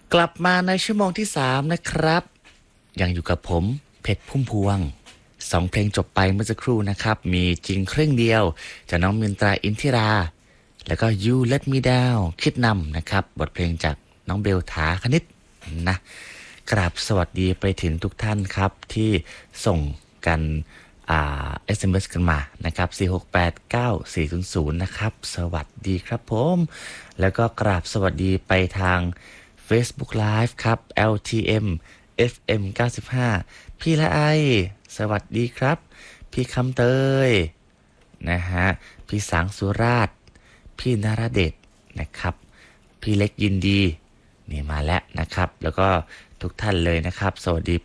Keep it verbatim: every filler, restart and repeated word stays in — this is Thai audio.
กลับมาในชั่วโมงที่สามนะครับยังอยู่กับผมเพชรพุ่มพวงสองเพลงจบไปเมื่อสักครู่นะครับมีจริงครึ่งเดียวจากน้องมินตราอินทิราแล้วก็ You Let Me Down คิดนำนะครับบทเพลงจากน้องเบลถาคณิตนะกราบสวัสดีไปถึงทุกท่านครับที่ส่งกันอ่า เอส เอ็ม เอส กันมานะครับสี่ หก แปด เก้า สี่ ศูนย์ ศูนย์นะครับสวัสดีครับผมแล้วก็กราบสวัสดีไปทาง Facebook Live ครับ แอล ที เอ็ม เอฟ เอ็ม เก้าสิบห้า พี่ละไอสวัสดีครับพี่คำเตยนะฮะพี่สังสุราชพี่นรเดชนะครับพี่เล็กยินดีนี่มาแล้วนะครับแล้วก็ทุกท่านเลยนะครับสวัสดี